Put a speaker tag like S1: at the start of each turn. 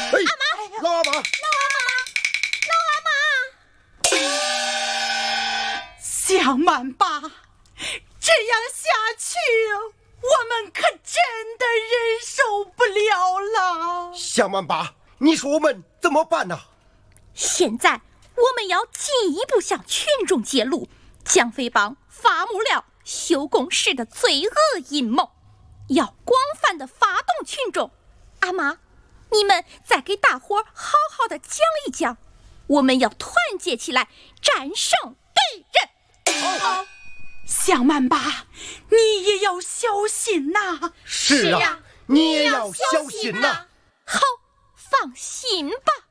S1: 老阿妈，
S2: 向曼巴，这样下去，我们可真的忍受不了了。
S1: 向曼巴，你说我们怎么办呢？
S3: 现在我们要进一步向群众揭露蒋匪帮伐木料修工时的罪恶阴谋，要广泛的发动群众。阿妈，你们再给大伙好好的讲一讲，我们要团结起来，战胜敌人。
S2: 好，向曼巴，你也要小心呐。
S1: 是啊，你也要小心呐。
S3: 好，放心吧。